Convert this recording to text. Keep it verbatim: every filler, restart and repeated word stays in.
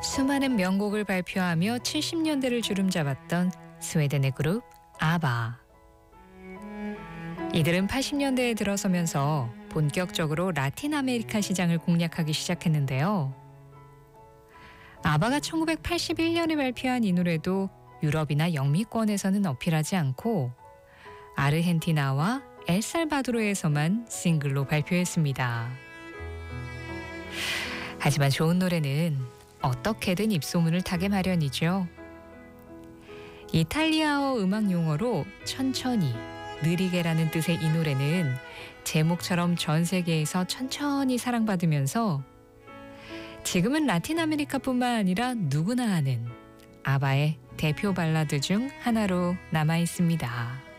수많은 명곡을 발표하며 칠십 년대를 주름잡았던 스웨덴의 그룹 아바. 이들은 팔십 년대에 들어서면서 본격적으로 라틴 아메리카 시장을 공략하기 시작했는데요. 아바가 천구백팔십일 년에 발표한 이 노래도 유럽이나 영미권에서는 어필하지 않고 아르헨티나와 엘살바도르에서만 싱글로 발표했습니다. 하지만 좋은 노래는 어떻게든 입소문을 타게 마련이죠. 이탈리아어 음악 용어로 천천히, 느리게라는 뜻의 이 노래는 제목처럼 전 세계에서 천천히 사랑받으면서 지금은 라틴 아메리카뿐만 아니라 누구나 아는 아바의 대표 발라드 중 하나로 남아 있습니다.